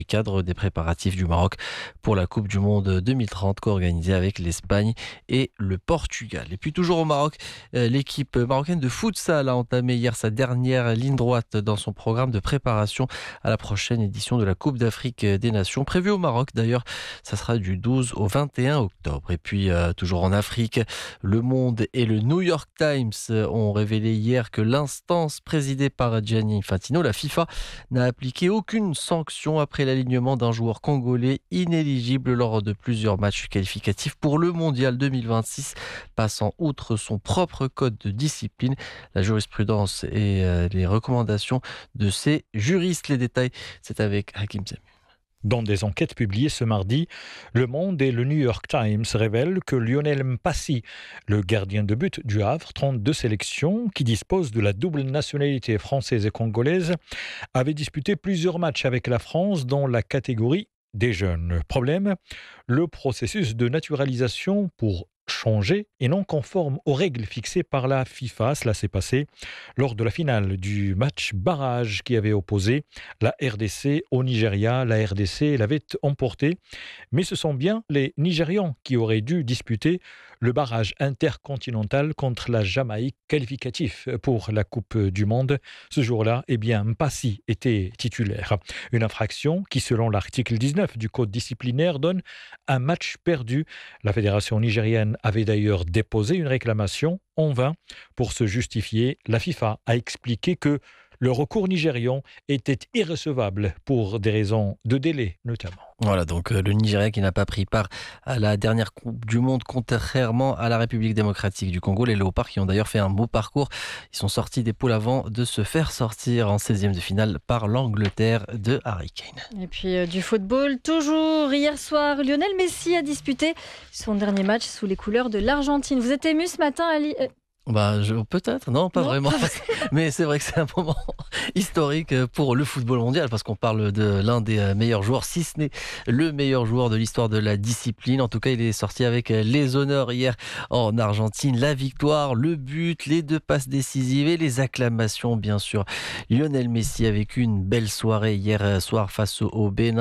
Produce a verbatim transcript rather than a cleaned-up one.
le cadre des préparatifs du Maroc pour la Coupe du Monde deux mille trente co-organisée avec l'Espagne et le Portugal. Et puis toujours au Maroc, euh, l'équipe marocaine de futsal a entamé hier sa dernière ligne droite dans son programme de préparation à la prochaine édition de la Coupe d'Afrique des Nations, prévue au Maroc d'ailleurs. Ça sera du douze au vingt et un octobre. Et puis euh, toujours en Afrique, Le Monde et le New York Times ont révélé hier que l'instance présidée par Gianni Infantino, la FIFA, n'a appliqué aucune sanction après l'alignement d'un joueur congolais inéligible lors de plusieurs matchs qualificatifs pour le Mondial deux mille vingt-six, passant outre son propre code de discipline. La jurisprudence et euh, les recommandations de ces juristes. Les détails, c'est avec Hakim Zemi. Dans des enquêtes publiées ce mardi, Le Monde et le New York Times révèlent que Lionel Mpassi, le gardien de but du Havre, trente-deux sélections, qui dispose de la double nationalité française et congolaise, avait disputé plusieurs matchs avec la France dans la catégorie des jeunes. Problème, le processus de naturalisation pour changer et non conforme aux règles fixées par la FIFA. Cela s'est passé lors de la finale du match barrage qui avait opposé la R D C au Nigeria. La R D C l'avait emporté, mais ce sont bien les Nigérians qui auraient dû disputer le barrage intercontinental contre la Jamaïque, qualificatif pour la Coupe du Monde. Ce jour-là, eh bien, Mpassi était titulaire. Une infraction qui, selon l'article dix-neuf du code disciplinaire, donne un match perdu. La fédération nigérienne avait d'ailleurs déposé une réclamation en vain. Pour se justifier, la FIFA a expliqué que le recours nigérian était irrecevable pour des raisons de délai notamment. Voilà, donc euh, le Nigeria qui n'a pas pris part à la dernière Coupe du Monde, contrairement à la République démocratique du Congo. Les Léopards qui ont d'ailleurs fait un beau parcours. Ils sont sortis des poules avant de se faire sortir en seizième de finale par l'Angleterre de Harry Kane. Et puis euh, du football, toujours hier soir, Lionel Messi a disputé son dernier match sous les couleurs de l'Argentine. Vous êtes ému ce matin, Ali euh... Bah, je, peut-être, non, pas non, vraiment. Pas... Mais c'est vrai que c'est un moment historique pour le football mondial parce qu'on parle de l'un des meilleurs joueurs, si ce n'est le meilleur joueur de l'histoire de la discipline. En tout cas, il est sorti avec les honneurs hier en Argentine. La victoire, le but, les deux passes décisives et les acclamations, bien sûr. Lionel Messi a vécu une belle soirée hier soir face au Bénin.